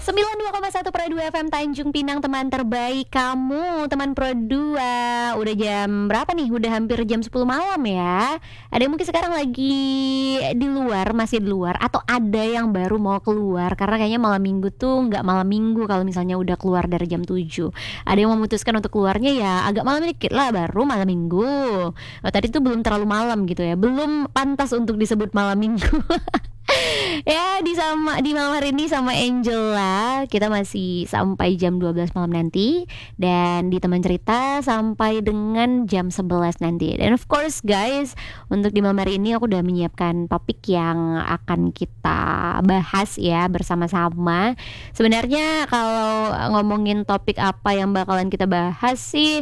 92,1 Pro 2 FM Tanjung Pinang, teman terbaik kamu, teman Pro 2. Udah jam berapa nih? Udah hampir jam 10 malam ya. Ada yang mungkin sekarang lagi di luar, masih di luar, atau ada yang baru mau keluar karena kayaknya malam minggu tuh nggak malam minggu kalau misalnya udah keluar dari jam 7. Ada yang memutuskan untuk keluarnya ya agak malam dikit lah, baru malam minggu. Tadi tuh belum terlalu malam gitu ya, belum pantas untuk disebut malam minggu. Ya di malam hari ini sama Angela kita masih sampai jam 12 malam nanti, dan di teman cerita sampai dengan jam 11 nanti. Dan of course guys, untuk di malam hari ini aku udah menyiapkan topik yang akan kita bahas ya bersama-sama. Sebenarnya kalau ngomongin topik apa yang bakalan kita bahas sih,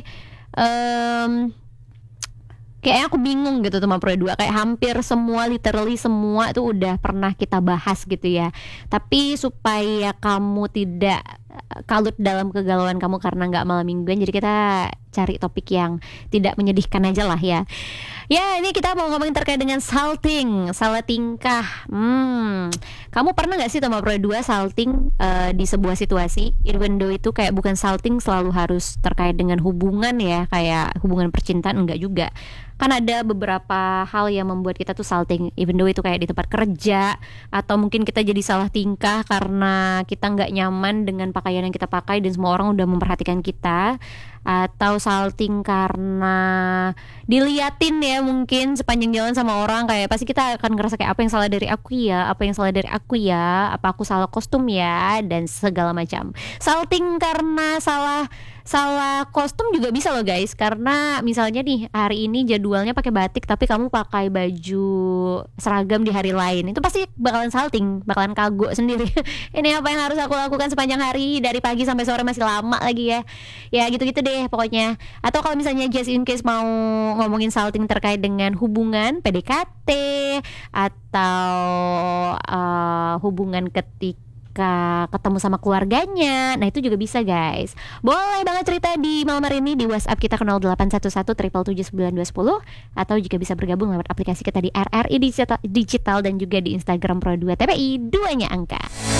kayaknya aku bingung gitu teman Pro 2. Kayak hampir semua, literally semua itu udah pernah kita bahas gitu ya. Tapi supaya kamu tidak kalut dalam kegalauan kamu karena gak malam mingguan, jadi kita cari topik yang tidak menyedihkan aja lah ya. Ya, ini kita mau ngomongin terkait dengan salting, salah tingkah. Kamu pernah gak sih teman Pro 2 salting di sebuah situasi? Even though itu kayak bukan salting selalu harus terkait dengan hubungan ya, kayak hubungan percintaan, enggak juga. Kan ada beberapa hal yang membuat kita tuh salting, even though itu kayak di tempat kerja, atau mungkin kita jadi salah tingkah karena kita nggak nyaman dengan pakaian yang kita pakai dan semua orang udah memperhatikan kita, atau salting karena diliatin ya mungkin sepanjang jalan sama orang, kayak pasti kita akan ngerasa kayak apa yang salah dari aku ya, apa yang salah dari aku ya, apa aku salah kostum ya, dan segala macam. Salting karena salah kostum juga bisa loh guys, karena misalnya nih hari ini jadwalnya pakai batik tapi kamu pakai baju seragam di hari lain, itu pasti bakalan salting, bakalan kagok sendiri. Ini apa yang harus aku lakukan sepanjang hari, dari pagi sampai sore masih lama lagi ya. Ya gitu-gitu deh pokoknya. Atau kalau misalnya just in case mau ngomongin salting terkait dengan hubungan PDKT atau hubungan ketika ketemu sama keluarganya, nah itu juga bisa guys. Boleh banget cerita di malam hari ini di WhatsApp kita ke 0811 777 9210, atau juga bisa bergabung lewat aplikasi kita di RRI Digital dan juga di Instagram Pro 2 TPI 2 nya angka.